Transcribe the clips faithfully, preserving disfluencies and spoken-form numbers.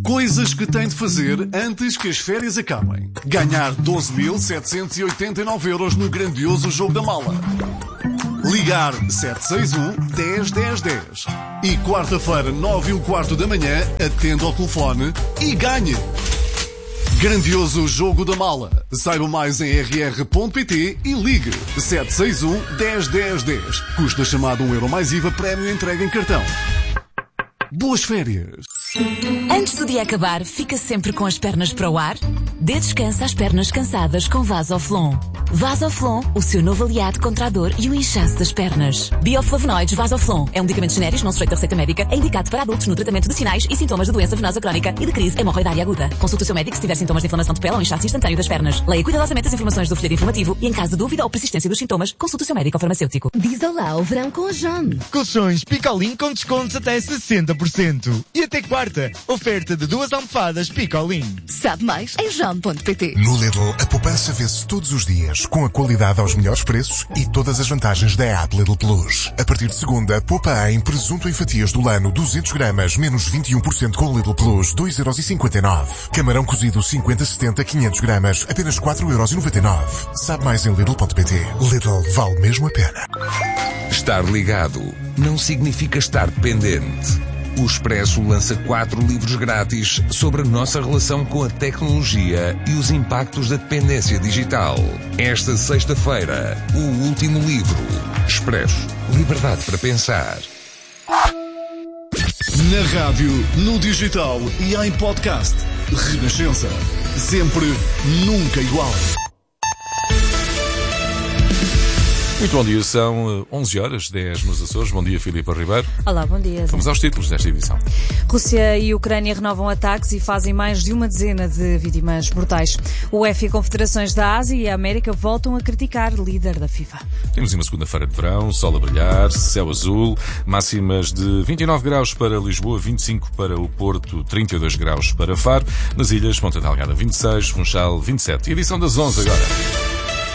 Coisas que tem de fazer antes que as férias acabem. Ganhar doze mil setecentos e oitenta e nove euros no grandioso jogo da mala. Ligar sete seis um, dez, dez, dez. E quarta-feira, nove e um quarto da manhã, atenda ao telefone e ganhe. Grandioso jogo da mala. Saiba mais em r r ponto p t e ligue sete seis um, dez, dez, dez. Custa chamado um euro mais I V A, prémio entregue em cartão. Boas férias! Antes do dia acabar, fica sempre com as pernas para o ar? Dê descanso às pernas cansadas com Vasoflon. Vasoflon, o seu novo aliado contra a dor e o inchaço das pernas. Bioflavonoides Vasoflon é um medicamento genérico não sujeito a receita médica, é indicado para adultos no tratamento de sinais e sintomas de doença venosa crónica e de crise hemorroidária aguda. Consulte o seu médico se tiver sintomas de inflamação de pele ou inchaço instantâneo das pernas. Leia cuidadosamente as informações do folheto informativo e, em caso de dúvida ou persistência dos sintomas, consulte o seu médico ou farmacêutico. Diz olá ao verão com a John. Colchões Picolin com descontos até sessenta por cento. E até quarta, oferta de duas almofadas Picolin. Sabe mais em john ponto p t. No Lidl, a poupança vê-se todos os dias, com a qualidade aos melhores preços e todas as vantagens da app Lidl Plus. A partir de segunda, poupa em presunto em fatias do Lano duzentos gramas, menos vinte e um por cento com Lidl Plus, dois euros e cinquenta e nove. Camarão cozido cinquenta setenta, quinhentos gramas, apenas quatro euros e noventa e nove. Sabe mais em Lidl ponto p t. Lidl, vale mesmo a pena. Estar ligado não significa estar pendente. O Expresso lança quatro livros grátis sobre a nossa relação com a tecnologia e os impactos da dependência digital. Esta sexta-feira, o último livro. Expresso. Liberdade para pensar. Na rádio, no digital e em podcast. Renascença. Sempre, nunca igual. Muito bom dia, são onze horas, dez nos Açores. Bom dia, Filipe Ribeiro. Olá, bom dia. Vamos aos títulos desta edição. Rússia e Ucrânia renovam ataques e fazem mais de uma dezena de vítimas mortais. O U E F e confederações da Ásia e a América voltam a criticar o líder da FIFA. Temos uma segunda-feira de verão, sol a brilhar, céu azul, máximas de vinte e nove graus para Lisboa, vinte e cinco para o Porto, trinta e dois graus para Faro. Nas ilhas, Ponta Delgada vinte e seis, Funchal vinte e sete. Edição das onze agora.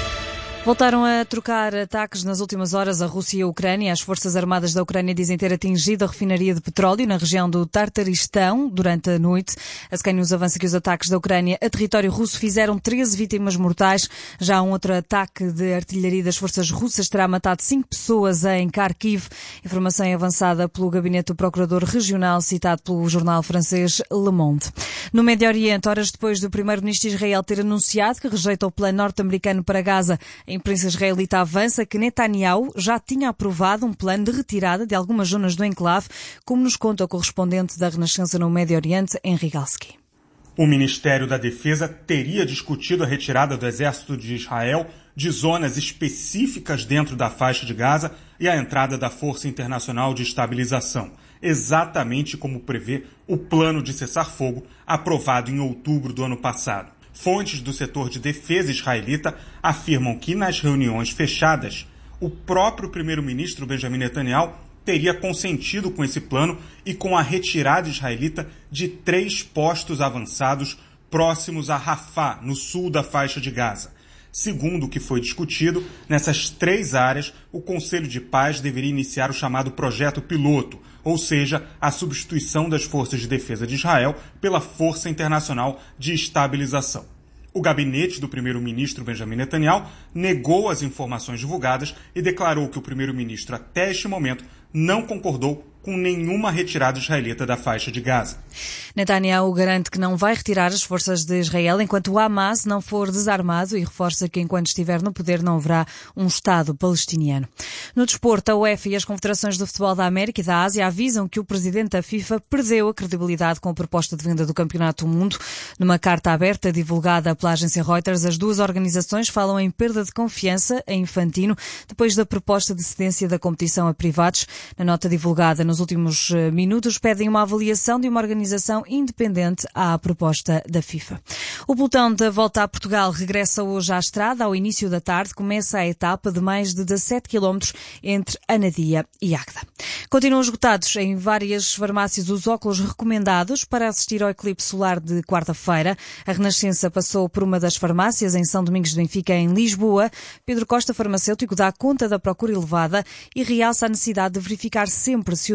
Voltaram a trocar ataques nas últimas horas a Rússia e a Ucrânia. As Forças Armadas da Ucrânia dizem ter atingido a refinaria de petróleo na região do Tartaristão durante a noite. A Sky News avança que os ataques da Ucrânia a território russo fizeram treze vítimas mortais. Já um outro ataque de artilharia das forças russas terá matado cinco pessoas em Kharkiv. Informação avançada pelo gabinete do Procurador Regional, citado pelo jornal francês Le Monde. No Médio Oriente, horas depois do primeiro-ministro de Israel ter anunciado que rejeita o plano norte-americano para Gaza, a imprensa israelita avança que Netanyahu já tinha aprovado um plano de retirada de algumas zonas do enclave, como nos conta o correspondente da Renascença no Médio Oriente, Henry Galski. O Ministério da Defesa teria discutido a retirada do exército de Israel de zonas específicas dentro da faixa de Gaza e a entrada da Força Internacional de Estabilização, exatamente como prevê o plano de cessar-fogo aprovado em outubro do ano passado. Fontes do setor de defesa israelita afirmam que nas reuniões fechadas, o próprio primeiro-ministro Benjamin Netanyahu teria consentido com esse plano e com a retirada israelita de três postos avançados próximos a Rafah, no sul da faixa de Gaza. Segundo o que foi discutido, nessas três áreas, o Conselho de Paz deveria iniciar o chamado projeto piloto, ou seja, a substituição das forças de defesa de Israel pela Força Internacional de Estabilização. O gabinete do primeiro-ministro Benjamin Netanyahu negou as informações divulgadas e declarou que o primeiro-ministro, até este momento, não concordou com nenhuma retirada israelita da faixa de Gaza. Netanyahu garante que não vai retirar as forças de Israel enquanto o Hamas não for desarmado e reforça que enquanto estiver no poder não haverá um Estado palestiniano. No desporto, a U E F e as confederações do futebol da América e da Ásia avisam que o presidente da FIFA perdeu a credibilidade com a proposta de venda do Campeonato do Mundo. Numa carta aberta divulgada pela agência Reuters, as duas organizações falam em perda de confiança em Infantino depois da proposta de cedência da competição a privados. Na nota divulgada nos últimos minutos, pedem uma avaliação de uma organização independente à proposta da FIFA. O pelotão da Volta a Portugal regressa hoje à estrada. Ao início da tarde começa a etapa de mais de dezassete quilómetros entre Anadia e Águeda. Continuam esgotados em várias farmácias os óculos recomendados para assistir ao eclipse solar de quarta-feira. A Renascença passou por uma das farmácias em São Domingos de Benfica, em Lisboa. Pedro Costa, farmacêutico, dá conta da procura elevada e realça a necessidade de verificar sempre se os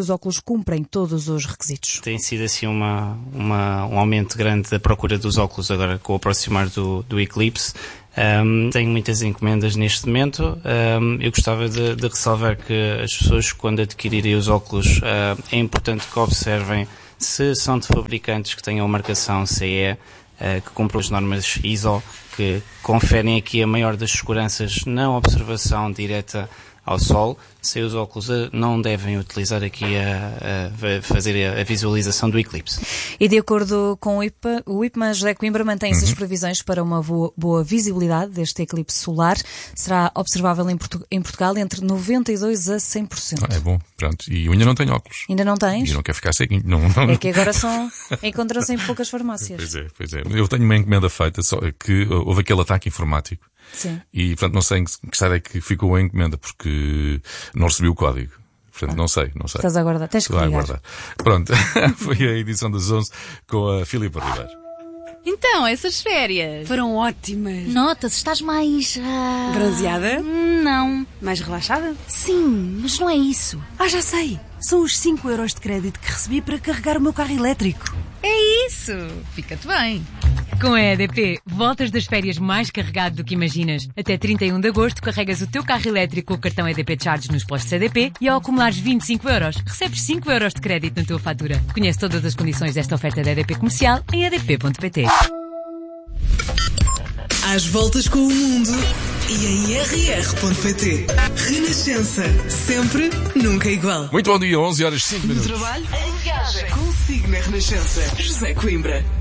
os óculos cumprem todos os requisitos. Tem sido assim uma, uma, um aumento grande da procura dos óculos agora com o aproximar do, do eclipse. Um, tenho muitas encomendas neste momento. Um, eu gostava de, de ressalvar que as pessoas, quando adquirirem os óculos, uh, é importante que observem se são de fabricantes que tenham marcação C E, uh, que cumpram as normas I S O, que conferem aqui a maior das seguranças na observação direta ao sol. Sem os óculos não devem utilizar aqui a, a fazer a visualização do eclipse. E de acordo com o I P M A, o I P M A José Coimbra mantém-se uhum. as previsões para uma boa, boa visibilidade deste eclipse solar. Será observável em, Portu- em Portugal entre noventa e dois por cento a cem por cento. Ah, é bom, pronto. E eu ainda não tenho óculos. Ainda não tens? E eu não quero ficar ceguinho. Não, não, é que agora são, encontram-se em poucas farmácias. Pois é, pois é. Eu tenho uma encomenda feita, só que houve aquele ataque informático. Sim. E, portanto, não sei em que estado é que ficou a encomenda, porque não recebi o código. Portanto, ah. não sei, não sei. Estás a aguardar, tens que ligar. aguardar. Pronto, foi a edição das onze com a Filipa Ribeiro. Então, essas férias foram ótimas. Nota-se, estás mais... Uh... bronzeada? Não. Mais relaxada? Sim, mas não é isso. Ah, já sei. São os cinco euros de crédito que recebi para carregar o meu carro elétrico. É isso! Fica-te bem. Com a E D P, voltas das férias mais carregado do que imaginas. Até trinta e um de agosto, carregas o teu carro elétrico com o cartão E D P Charge nos postos E D P e ao acumulares vinte e cinco euros, recebes cinco euros de crédito na tua fatura. Conhece todas as condições desta oferta da E D P Comercial em e d p ponto p t. Às voltas com o mundo e em r r ponto p t. Renascença. Sempre, nunca igual. Muito bom dia, onze horas e cinco minutos. No trabalho, em casa, consigo na Renascença. José Coimbra.